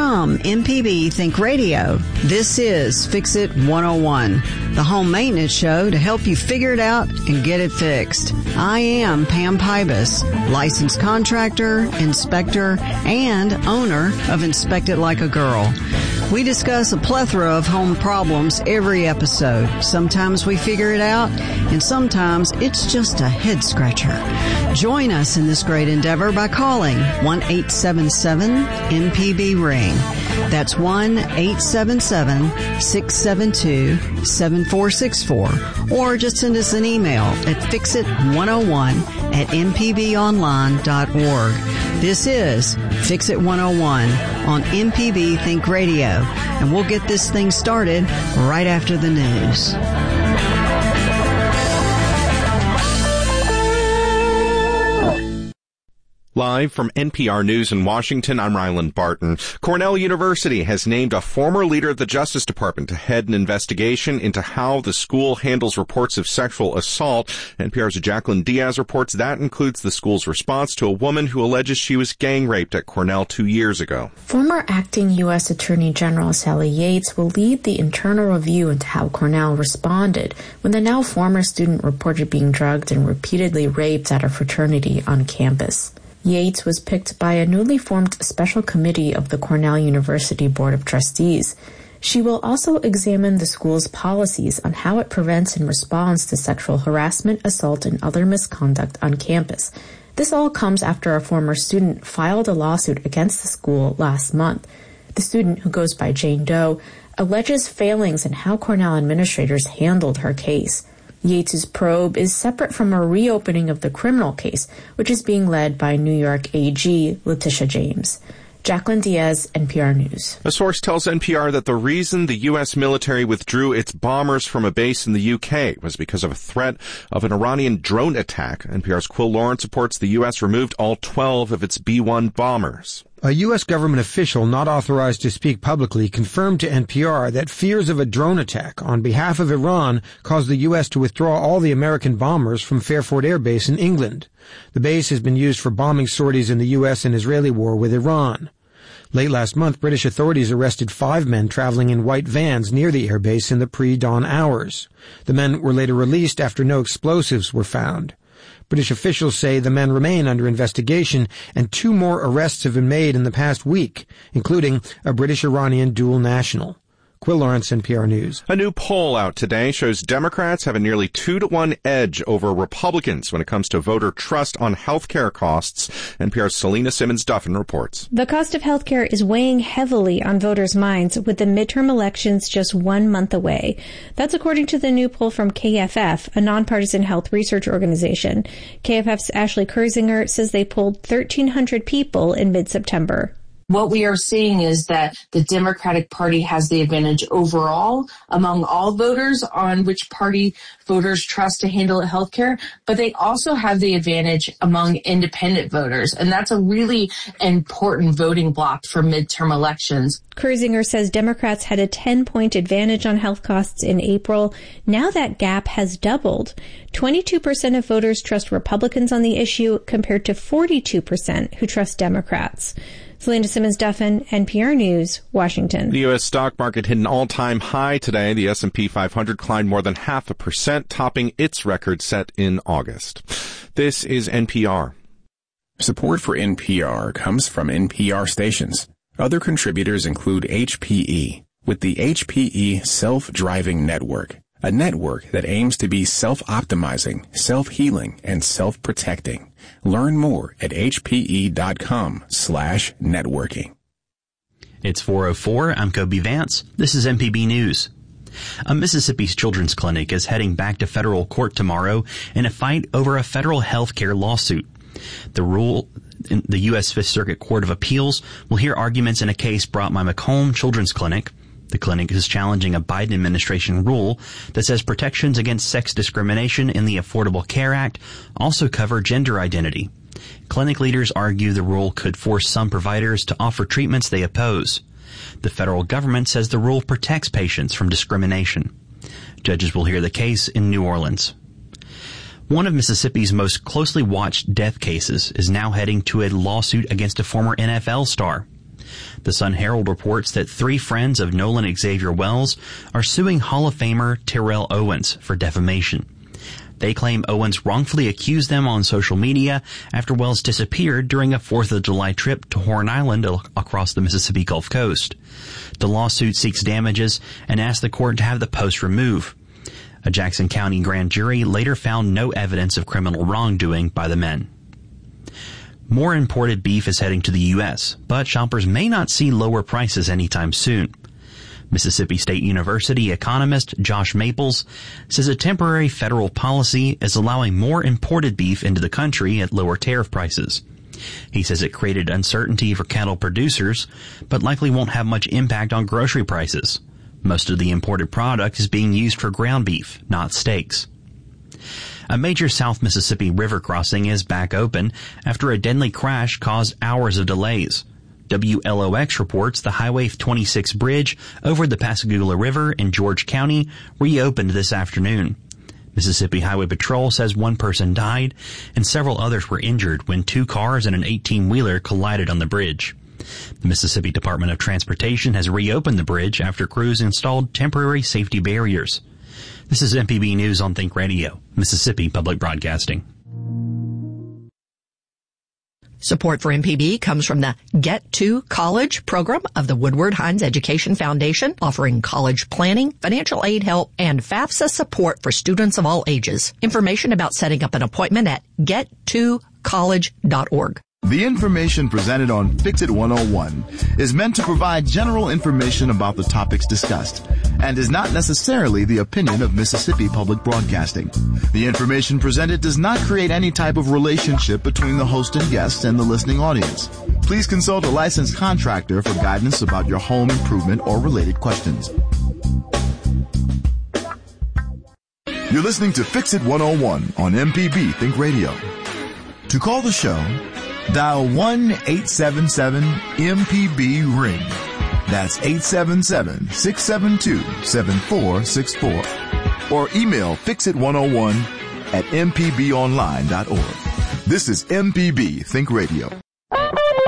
From MPB Think Radio, this is Fix It 101, the home maintenance show to help you figure it out and get it fixed. I am Pam Pybus, licensed contractor, inspector, and owner of Inspect It Like a Girl. We discuss a plethora of home problems every episode. Sometimes we figure it out, and sometimes it's just a head scratcher. Join us in this great endeavor by calling 1-877-MPB-RING. That's 1-877-672-7464. Or just send us an email at fixit101@mpbonline.org. This is Fix It 101 on MPB Think Radio, and we'll get this thing started right after the news. Live from NPR News in Washington, I'm Ryland Barton. Cornell University has named a former leader of the Justice Department to head an investigation into how the school handles reports of sexual assault. NPR's Jacqueline Diaz reports that includes the school's response to a woman who alleges she was gang raped at Cornell 2 years ago. Former acting U.S. Attorney General Sally Yates will lead the internal review into how Cornell responded when the now former student reported being drugged and repeatedly raped at a fraternity on campus. Yates was picked by a newly formed special committee of the Cornell University Board of Trustees. She will also examine the school's policies on how it prevents and responds to sexual harassment, assault, and other misconduct on campus. This all comes after a former student filed a lawsuit against the school last month. The student, who goes by Jane Doe, alleges failings in how Cornell administrators handled her case. Yates's probe is separate from a reopening of the criminal case, which is being led by New York AG Letitia James. Jacqueline Diaz, NPR News. A source tells NPR that the reason the U.S. military withdrew its bombers from a base in the U.K. was because of a threat of an Iranian drone attack. NPR's Quill Lawrence reports the U.S. removed all 12 of its B-1 bombers. A U.S. government official not authorized to speak publicly confirmed to NPR that fears of a drone attack on behalf of Iran caused the U.S. to withdraw all the American bombers from Fairford Air Base in England. The base has been used for bombing sorties in the U.S. and Israeli war with Iran. Late last month, British authorities arrested 5 men traveling in white vans near the airbase in the pre-dawn hours. The men were later released after no explosives were found. British officials say the men remain under investigation, and 2 more arrests have been made in the past week, including a British-Iranian dual national. Quill Lawrence, NPR News. A new poll out today shows Democrats have a nearly 2-to-1 edge over Republicans when it comes to voter trust on health care costs. NPR's Selena Simmons-Duffin reports. The cost of health care is weighing heavily on voters' minds with the midterm elections just 1 month away. That's according to the new poll from KFF, a nonpartisan health research organization. KFF's Ashley Kurzinger says they polled 1,300 people in mid-September. What we are seeing is that the Democratic Party has the advantage overall among all voters on which party voters trust to handle healthcare, but they also have the advantage among independent voters, and that's a really important voting block for midterm elections. Kurzinger says Democrats had a 10-point advantage on health costs in April. Now that gap has doubled. 22% of voters trust Republicans on the issue compared to 42% who trust Democrats. Selena Simmons-Duffin, NPR News, Washington. The U.S. stock market hit an all-time high today. The S&P 500 climbed more than 0.5%, topping its record set in August. This is NPR. Support for NPR comes from NPR stations. Other contributors include HPE, with the HPE Self-Driving Network, a network that aims to be self-optimizing, self-healing, and self-protecting. Learn more at hpe.com/networking. It's 4:04. I'm Kobe Vance. This is MPB News. A Mississippi's children's clinic is heading back to federal court tomorrow in a fight over a federal health care lawsuit. The U.S. Fifth Circuit Court of Appeals will hear arguments in a case brought by Macomb Children's Clinic. The clinic is challenging a Biden administration rule that says protections against sex discrimination in the Affordable Care Act also cover gender identity. Clinic leaders argue the rule could force some providers to offer treatments they oppose. The federal government says the rule protects patients from discrimination. Judges will hear the case in New Orleans. One of Mississippi's most closely watched death cases is now heading to a lawsuit against a former NFL star. The Sun-Herald reports that 3 friends of Nolan Xavier Wells are suing Hall of Famer Terrell Owens for defamation. They claim Owens wrongfully accused them on social media after Wells disappeared during a 4th of July trip to Horn Island across the Mississippi Gulf Coast. The lawsuit seeks damages and asks the court to have the post removed. A Jackson County grand jury later found no evidence of criminal wrongdoing by the men. More imported beef is heading to the U.S., but shoppers may not see lower prices anytime soon. Mississippi State University economist Josh Maples says a temporary federal policy is allowing more imported beef into the country at lower tariff prices. He says it created uncertainty for cattle producers, but likely won't have much impact on grocery prices. Most of the imported product is being used for ground beef, not steaks. A major South Mississippi river crossing is back open after a deadly crash caused hours of delays. WLOX reports the Highway 26 bridge over the Pascagoula River in George County reopened this afternoon. Mississippi Highway Patrol says 1 person died and several others were injured when 2 cars and an 18-wheeler collided on the bridge. The Mississippi Department of Transportation has reopened the bridge after crews installed temporary safety barriers. This is MPB News on Think Radio, Mississippi Public Broadcasting. Support for MPB comes from the Get to College program of the Woodward Hines Education Foundation, offering college planning, financial aid help, and FAFSA support for students of all ages. Information about setting up an appointment at gettocollege.org. The information presented on Fix It 101 is meant to provide general information about the topics discussed and is not necessarily the opinion of Mississippi Public Broadcasting. The information presented does not create any type of relationship between the host and guest and the listening audience. Please consult a licensed contractor for guidance about your home improvement or related questions. You're listening to Fix It 101 on MPB Think Radio. To call the show, dial 1-877-MPB-RING. That's 877-672-7464. Or email fixit101@mpbonline.org. This is MPB Think Radio.